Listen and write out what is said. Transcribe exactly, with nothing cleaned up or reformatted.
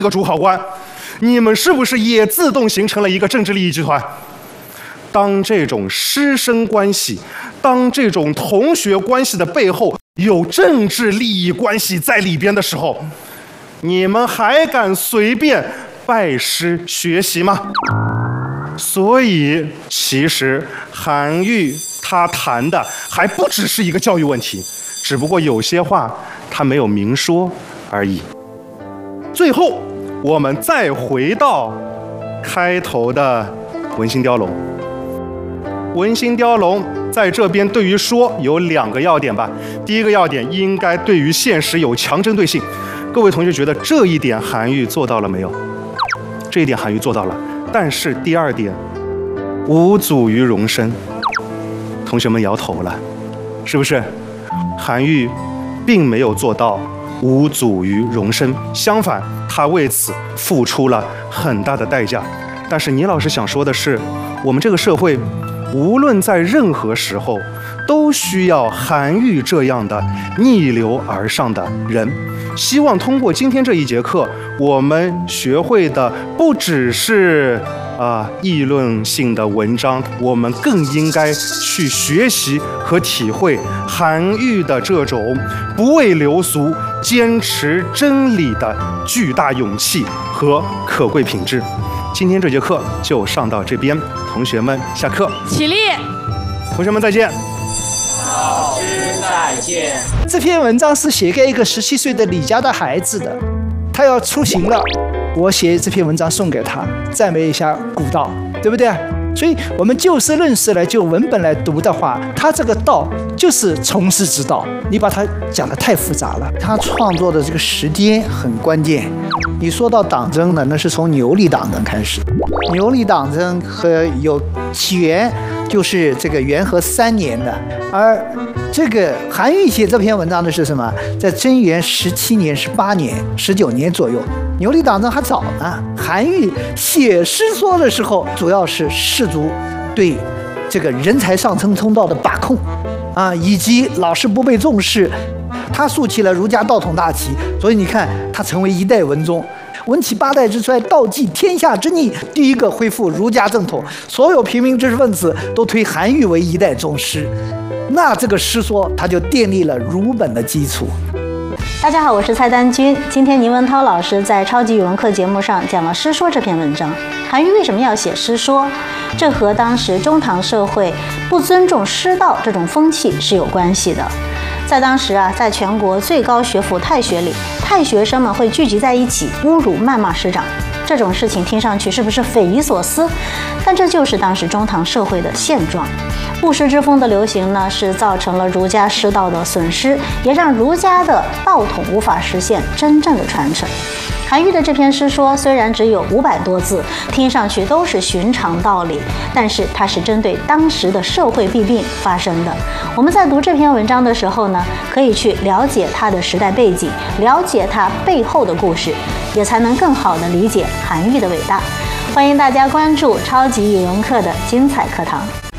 个主考官，你们是不是也自动形成了一个政治利益集团？当这种师生关系，当这种同学关系的背后有政治利益关系在里边的时候，你们还敢随便拜师学习吗？所以，其实韩愈他谈的还不只是一个教育问题，只不过有些话他没有明说而已。最后，我们再回到开头的《文心雕龙》。《文心雕龙》在这边对于说有两个要点吧。第一个要点应该对于现实有强针对性。各位同学觉得这一点韩愈做到了没有？这一点韩愈做到了。但是第二点，无阻于容身，同学们摇头了，是不是？韩愈并没有做到无阻于容身，相反，他为此付出了很大的代价。但是倪老师想说的是，我们这个社会无论在任何时候，都需要韩愈这样的逆流而上的人。希望通过今天这一节课，我们学会的不只是啊、呃、议论性的文章，我们更应该去学习和体会韩愈的这种不畏流俗、坚持真理的巨大勇气和可贵品质。今天这节课就上到这边，同学们下课。 起立， 同学们再见。 老师再见。 这篇文章是写给一个十七岁的李家的孩子的，他要出行了，我写这篇文章送给他，赞美一下古道，对不对？所以我们就事论事来，就文本来读的话，他这个道就是从师之道，你把它讲得太复杂了。 他创作的这个时间很关键。你说到党争呢，那是从牛李党争开始，牛李党争和有起源就是这个元和三年的，而这个韩愈写这篇文章的是什么？在贞元十七年、十八年、十九年左右，牛李党争还早呢。韩愈写诗说的时候，主要是士族对这个人才上层通道的把控啊，以及老师不被重视。他竖起了儒家道统大旗，所以你看，他成为一代文宗。文起八代之衰，道济天下之逆，第一个恢复儒家正统，所有平民知识分子都推韩愈为一代宗师，那这个诗说他就奠立了儒本的基础。 大家好，我是蔡丹君。今天倪文涛老师在超级语文课节目上讲了《诗说》这篇文章。韩愈为什么要写诗说？这和当时中唐社会不尊重师道这种风气是有关系的。在当时啊，在全国最高学府太学里，太学生们会聚集在一起，侮辱谩骂师长。这种事情听上去是不是匪夷所思？但这就是当时中唐社会的现状。不师之风的流行呢，是造成了儒家师道的损失，也让儒家的道统无法实现真正的传承。韩愈的这篇诗说虽然只有五百多字，听上去都是寻常道理，但是它是针对当时的社会弊病发生的。我们在读这篇文章的时候呢，可以去了解它的时代背景，了解它背后的故事，也才能更好地理解韩愈的伟大。欢迎大家关注超级语文课的精彩课堂。